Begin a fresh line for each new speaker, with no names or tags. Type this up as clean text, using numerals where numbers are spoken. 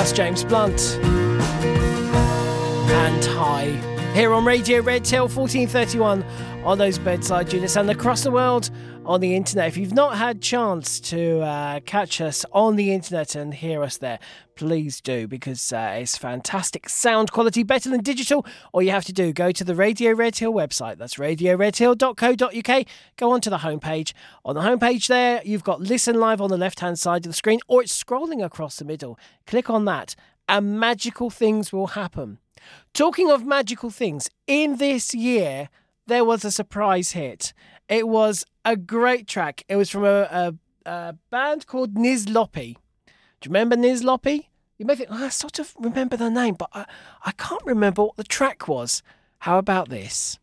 That's James Blunt. And High. Here on Radio Red Tail 1431 on those bedside units and across the world on the internet. If you've not had chance to catch us on the internet and hear us there, please do, because it's fantastic sound quality, better than digital. All you have to do, go to the Radio Red Hill website. That's radioredhill.co.uk. Go onto the homepage. On the homepage there, you've got Listen Live on the left-hand side of the screen, or it's scrolling across the middle. Click on that, and magical things will happen. Talking of magical things, in this year, there was a surprise hit. It was a great track. It was from a band called Nizlopi. Do you remember Nizlopi? You may think, I sort of remember the name, but I can't remember what the track was. How about this?